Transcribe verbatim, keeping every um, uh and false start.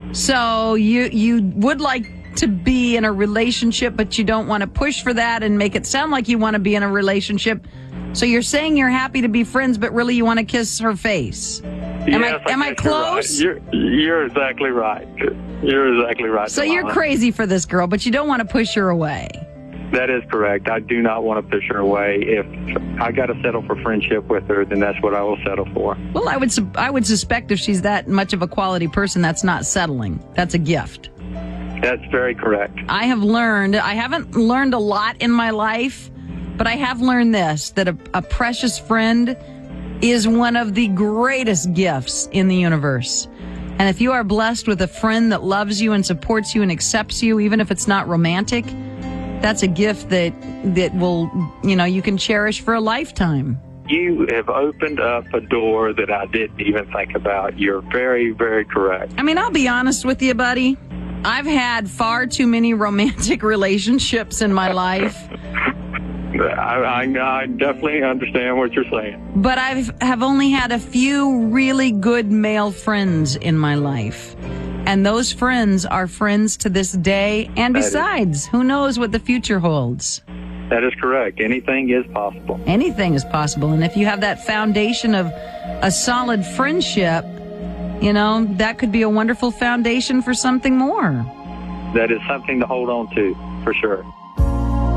So you you would like to be in a relationship, but you don't want to push for that and make it sound like you want to be in a relationship. So you're saying you're happy to be friends, but really you want to kiss her face. Am yes, I am I close? You're, right. you're you're exactly right. You're exactly right. So Delana. You're crazy for this girl, but you don't want to push her away. That is correct. I do not want to push her away. If I got to settle for friendship with her, then that's what I will settle for. Well, I would su- I would suspect if she's that much of a quality person, that's not settling. That's a gift. That's very correct. I have learned, I haven't learned a lot in my life, but I have learned this, that a, a precious friend is one of the greatest gifts in the universe. And if you are blessed with a friend that loves you and supports you and accepts you, even if it's not romantic, that's a gift that, that will, you know, you can cherish for a lifetime. You have opened up a door that I didn't even think about. You're very, very correct. I mean, I'll be honest with you, buddy. I've had far too many romantic relationships in my life. I, I, I definitely understand what you're saying. But I have only had a few really good male friends in my life. And those friends are friends to this day. And besides, who knows what the future holds? That is correct. Anything is possible. Anything is possible. And if you have that foundation of a solid friendship, you know, that could be a wonderful foundation for something more. That is something to hold on to, for sure.